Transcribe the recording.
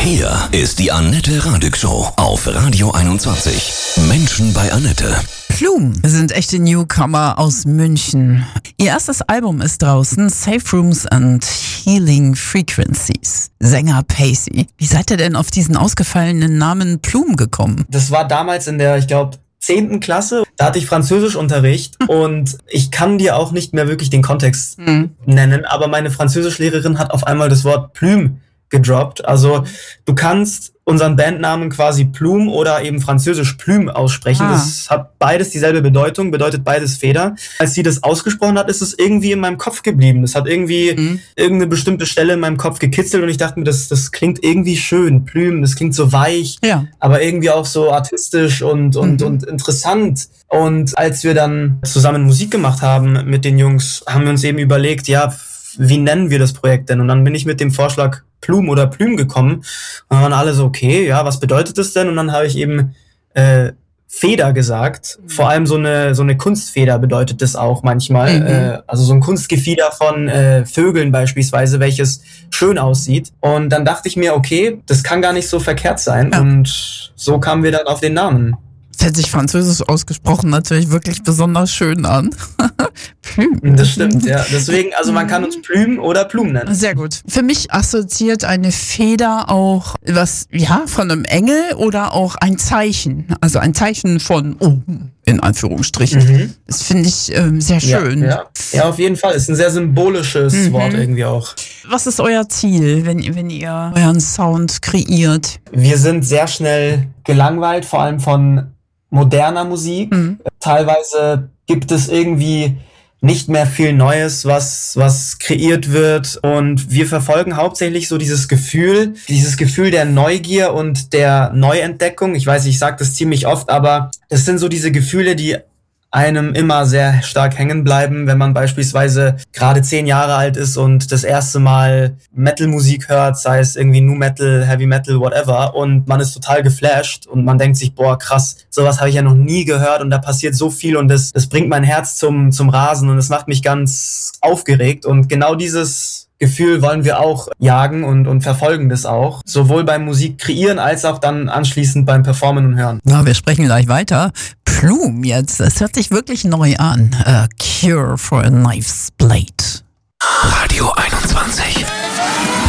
Hier ist die Annette Radig Show auf Radio 21. Menschen bei Annette. Plume sind echte Newcomer aus München. Ihr erstes Album ist draußen, Safe Rooms and Healing Frequencies. Sänger Pacey. Wie seid ihr denn auf diesen ausgefallenen Namen Plume gekommen? Das war damals in der, ich glaube, 10. Klasse. Da hatte ich Französischunterricht und ich kann dir auch nicht mehr wirklich den Kontext nennen, aber meine Französischlehrerin hat auf einmal das Wort Plume gedroppt. Also du kannst unseren Bandnamen quasi Plume oder eben französisch Plume aussprechen. Das hat beides dieselbe Bedeutung, bedeutet beides Feder. Als sie das ausgesprochen hat, ist es irgendwie in meinem Kopf geblieben. Das hat irgendwie irgendeine bestimmte Stelle in meinem Kopf gekitzelt und ich dachte mir, das klingt irgendwie schön. Plume, das klingt so weich, aber irgendwie auch so artistisch und interessant. Und als wir dann zusammen Musik gemacht haben mit den Jungs, haben wir uns eben überlegt, ja, wie nennen wir das Projekt denn? Und dann bin ich mit dem Vorschlag Plume oder Plume gekommen. Und dann waren alle so, okay, ja, was bedeutet das denn? Und dann habe ich eben Feder gesagt. Vor allem so eine Kunstfeder bedeutet das auch manchmal. Also so ein Kunstgefieder von Vögeln beispielsweise, welches schön aussieht. Und dann dachte ich mir, okay, das kann gar nicht so verkehrt sein. Ja. Und so kamen wir dann auf den Namen. Das hätte sich französisch ausgesprochen natürlich wirklich besonders schön an. Plume. Das stimmt, ja. Deswegen, also man kann uns Plume oder Plume nennen. Sehr gut. Für mich assoziiert eine Feder auch was, ja, von einem Engel oder auch ein Zeichen. Also ein Zeichen von oben, in Anführungsstrichen. Das finde ich sehr schön. Ja, auf jeden Fall. Ist ein sehr symbolisches Wort irgendwie auch. Was ist euer Ziel, wenn ihr euren Sound kreiert? Wir sind sehr schnell gelangweilt, vor allem von moderner Musik. Teilweise gibt es irgendwie nicht mehr viel Neues, was kreiert wird. Und wir verfolgen hauptsächlich so dieses Gefühl der Neugier und der Neuentdeckung. Ich weiß, ich sage das ziemlich oft, aber es sind so diese Gefühle, die einem immer sehr stark hängen bleiben, wenn man beispielsweise gerade 10 Jahre alt ist und das erste Mal Metal-Musik hört, sei es irgendwie Nu Metal, Heavy Metal, whatever, und man ist total geflasht und man denkt sich, boah, krass, sowas habe ich ja noch nie gehört und da passiert so viel und das bringt mein Herz zum Rasen und es macht mich ganz aufgeregt und genau dieses Gefühl wollen wir auch jagen und verfolgen das auch. Sowohl beim Musik kreieren als auch dann anschließend beim Performen und Hören. Ja, wir sprechen gleich weiter. Plume jetzt, das hört sich wirklich neu an. A Cure for a Knife's Blade. Radio 21.